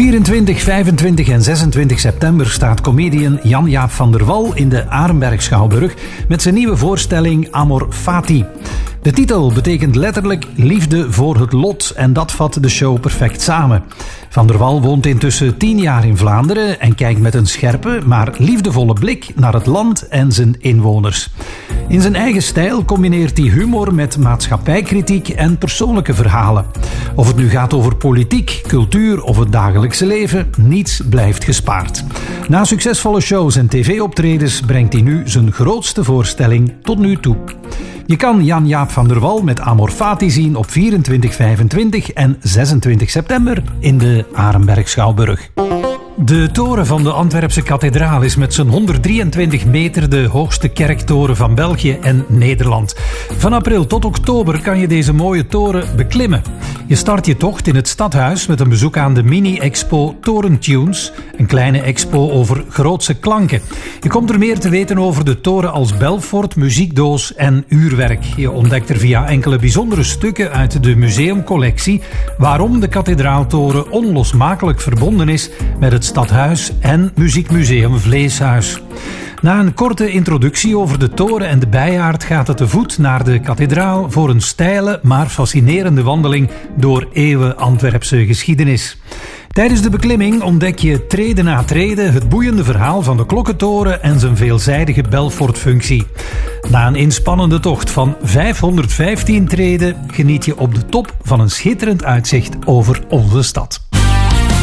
24, 25 en 26 september staat comedian Jan-Jaap van der Wal in de Arenberg Schouwburg met zijn nieuwe voorstelling Amor Fati. De titel betekent letterlijk liefde voor het lot en dat vat de show perfect samen. Van der Wal woont intussen 10 jaar in Vlaanderen en kijkt met een scherpe, maar liefdevolle blik naar het land en zijn inwoners. In zijn eigen stijl combineert hij humor met maatschappijkritiek en persoonlijke verhalen. Of het nu gaat over politiek, cultuur of het dagelijkse leven, niets blijft gespaard. Na succesvolle shows en tv-optredens brengt hij nu zijn grootste voorstelling tot nu toe. Je kan Jan-Jaap van der Wal met Amor Fati zien op 24, 25 en 26 september in de Arenberg Schouwburg. De toren van de Antwerpse kathedraal is met zijn 123 meter de hoogste kerktoren van België en Nederland. Van april tot oktober kan je deze mooie toren beklimmen. Je start je tocht in het stadhuis met een bezoek aan de mini-expo Torentunes, een kleine expo over grootse klanken. Je komt er meer te weten over de toren als Belfort, muziekdoos en uurwerk. Je ontdekt er via enkele bijzondere stukken uit de museumcollectie waarom de kathedraaltoren onlosmakelijk verbonden is met het stadhuis en muziekmuseum Vleeshuis. Na een korte introductie over de toren en de bijaard gaat het te voet naar de kathedraal voor een steile maar fascinerende wandeling door eeuwen Antwerpse geschiedenis. Tijdens de beklimming ontdek je trede na trede het boeiende verhaal van de klokkentoren en zijn veelzijdige Belfort-functie. Na een inspannende tocht van 515 treden geniet je op de top van een schitterend uitzicht over onze stad.